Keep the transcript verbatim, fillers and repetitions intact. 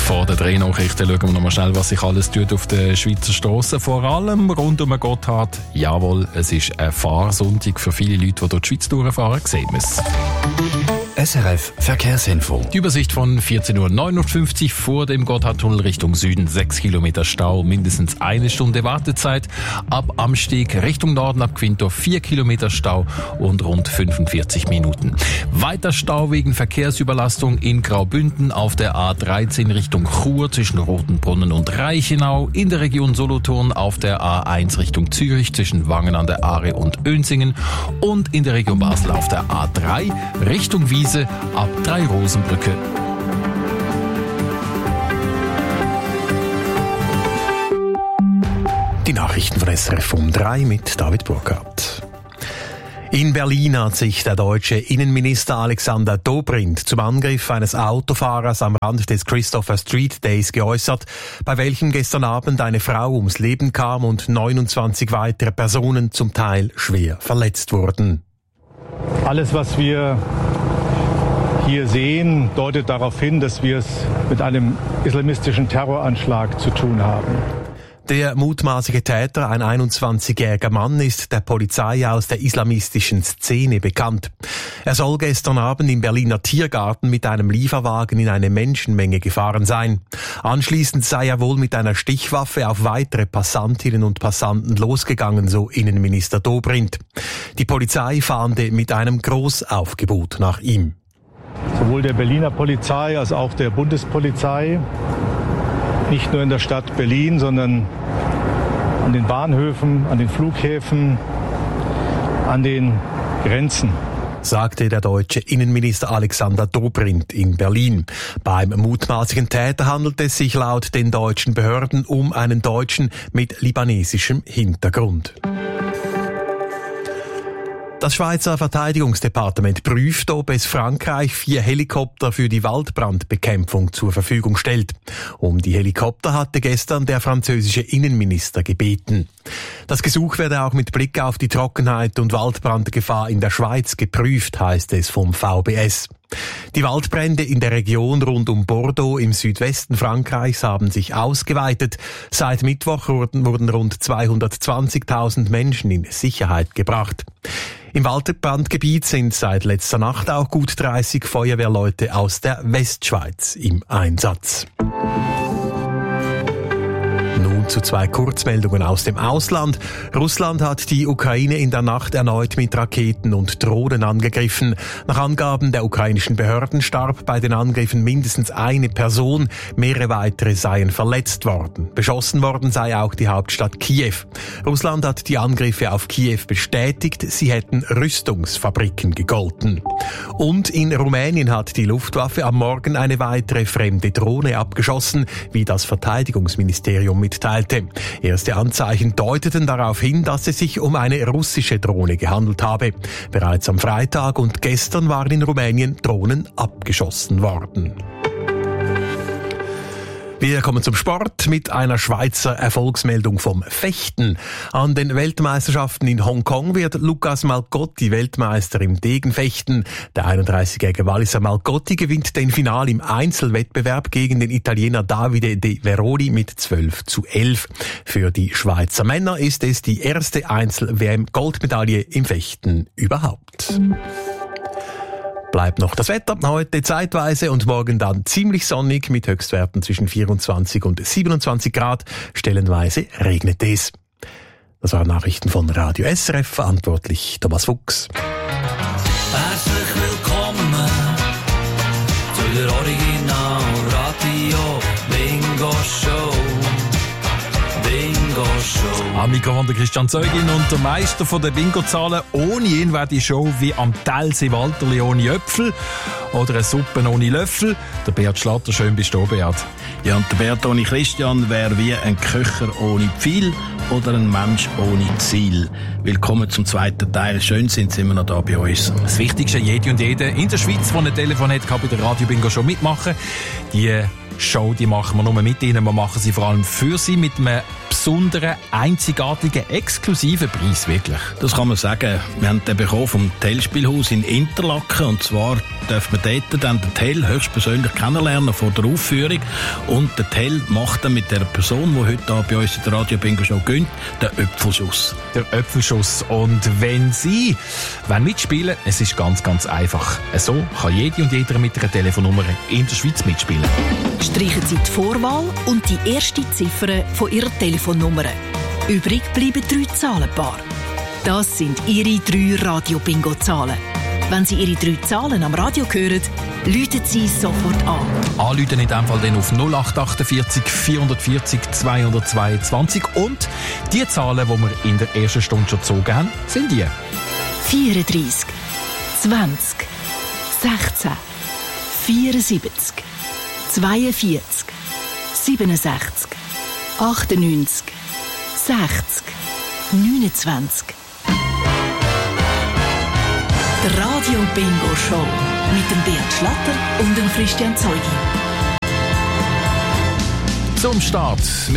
Vor den drei Nachrichten schauen wir noch mal schnell, was sich alles tut auf den Schweizer Strassen. Vor allem rund um den Gotthard. Jawohl, es ist ein Fahrsonntag für viele Leute, die durch die Schweiz durchfahren. Sehen wir es. S R F Verkehrsinfo. Die Übersicht von vierzehn Uhr neunundfünfzig vor dem Gotthardtunnel Richtung Süden. sechs Kilometer Stau, mindestens eine Stunde Wartezeit. Ab Amsteg Richtung Norden ab Quinto vier Kilometer Stau und rund fünfundvierzig Minuten. Weiter Stau wegen Verkehrsüberlastung in Graubünden auf der A dreizehn Richtung Chur zwischen Rotenbrunnen und Reichenau. In der Region Solothurn auf der A eins Richtung Zürich zwischen Wangen an der Aare und Önsingen. Und in der Region Basel auf der A drei Richtung Wiese ab Drei-Rosenbrücke. Die Nachrichten von S R F um drei mit David Burkhardt. In Berlin hat sich der deutsche Innenminister Alexander Dobrindt zum Angriff eines Autofahrers am Rand des Christopher Street Days geäußert, bei welchem gestern Abend eine Frau ums Leben kam und neunundzwanzig weitere Personen zum Teil schwer verletzt wurden. Alles, was wir hier sehen, deutet darauf hin, dass wir es mit einem islamistischen Terroranschlag zu tun haben. Der mutmaßliche Täter, ein einundzwanzigjähriger Mann, ist der Polizei aus der islamistischen Szene bekannt. Er soll gestern Abend im Berliner Tiergarten mit einem Lieferwagen in eine Menschenmenge gefahren sein. Anschließend sei er wohl mit einer Stichwaffe auf weitere Passantinnen und Passanten losgegangen, so Innenminister Dobrindt. Die Polizei fahnde mit einem Großaufgebot nach ihm. Sowohl der Berliner Polizei als auch der Bundespolizei, nicht nur in der Stadt Berlin, sondern an den Bahnhöfen, an den Flughäfen, an den Grenzen, sagte der deutsche Innenminister Alexander Dobrindt in Berlin. Beim mutmaßlichen Täter handelt es sich laut den deutschen Behörden um einen Deutschen mit libanesischem Hintergrund. Das Schweizer Verteidigungsdepartement prüft, ob es Frankreich vier Helikopter für die Waldbrandbekämpfung zur Verfügung stellt. Um die Helikopter hatte gestern der französische Innenminister gebeten. Das Gesuch werde auch mit Blick auf die Trockenheit und Waldbrandgefahr in der Schweiz geprüft, heißt es vom V B S. Die Waldbrände in der Region rund um Bordeaux im Südwesten Frankreichs haben sich ausgeweitet. Seit Mittwoch wurden, wurden rund zweihundertzwanzigtausend Menschen in Sicherheit gebracht. Im Waldbrandgebiet sind seit letzter Nacht auch gut dreißig Feuerwehrleute aus der Westschweiz im Einsatz. Nun zu zwei Kurzmeldungen aus dem Ausland. Russland hat die Ukraine in der Nacht erneut mit Raketen und Drohnen angegriffen. Nach Angaben der ukrainischen Behörden starb bei den Angriffen mindestens eine Person. Mehrere weitere seien verletzt worden. Beschossen worden sei auch die Hauptstadt Kiew. Russland hat die Angriffe auf Kiew bestätigt. Sie hätten Rüstungsfabriken gegolten. Und in Rumänien hat die Luftwaffe am Morgen eine weitere fremde Drohne abgeschossen, wie das Verteidigungsministerium mitteilte. Erste Anzeichen deuteten darauf hin, dass es sich um eine russische Drohne gehandelt habe. Bereits am Freitag und gestern waren in Rumänien Drohnen abgeschossen worden. Wir kommen zum Sport mit einer Schweizer Erfolgsmeldung vom Fechten. An den Weltmeisterschaften in Hongkong wird Lucas Malcotti Weltmeister im Degenfechten. Der einunddreißigjährige Walliser Malcotti gewinnt den Final im Einzelwettbewerb gegen den Italiener Davide De Veroli mit zwölf zu elf. Für die Schweizer Männer ist es die erste Einzel-W M-Goldmedaille im Fechten überhaupt. Bleibt noch das Wetter, heute zeitweise und morgen dann ziemlich sonnig mit Höchstwerten zwischen vierundzwanzig und siebenundzwanzig Grad. Stellenweise regnet es. Das waren Nachrichten von Radio S R F, verantwortlich Thomas Fuchs. Herzlich willkommen zu der Original Radio Bingo Show. Bingo Show. Am Mikrofon der Christian Zeugin und der Meister von den Bingo-Zahlen. Ohne ihn wäre die Show wie am Telsee Walterli ohne Äpfel oder eine Suppe ohne Löffel. Der Beat Schlatter, schön bist du, Beat. Ja, und der Beat ohne Christian wäre wie ein Köcher ohne Pfeil oder ein Mensch ohne Ziel. Willkommen zum zweiten Teil. Schön sind Sie immer noch da bei uns. Das Wichtigste, jede und jede in der Schweiz, die ein Telefon hat, kann bei der Radio Bingo Show mitmachen. Die Show, die machen wir nur mit Ihnen. Wir machen sie vor allem für Sie mit einem besonderen, einzigartigen, exklusiven Preis, wirklich. Das kann man sagen. Wir haben den bekommen vom Tell-Spielhaus in Interlaken. Und zwar dürfen wir dort dann den Tell höchstpersönlich kennenlernen vor der Aufführung. Und der Tell macht dann mit der Person, die heute hier bei uns in der Radio Bingo Show gönnt, den Öpfelschuss. Der Öpfelschuss. Und wenn Sie wollen mitspielen, es ist ganz, ganz einfach. So kann jede und jeder mit einer Telefonnummer in der Schweiz mitspielen. Streichen Sie die Vorwahl und die erste Ziffer von Ihrer Telefonnummer. Übrig bleiben drei Zahlenpaare. Das sind Ihre drei Radio-Bingo-Zahlen. Wenn Sie Ihre drei Zahlen am Radio hören, läuten Sie sofort an. Anrufen in diesem Fall dann auf null acht achtundvierzig vierhundertvierzig zweihundertzweiundzwanzig. Und die Zahlen, die wir in der ersten Stunde schon gezogen haben, sind die. vierunddreissig, zwanzig, sechzehn, vierundsiebzig, zweiundvierzig, siebenundsechzig, achtundneunzig, sechzig, neunundzwanzig. Der Radio Bingo Show mit dem Bert Schlatter und dem Christian Zeugi. Zum Start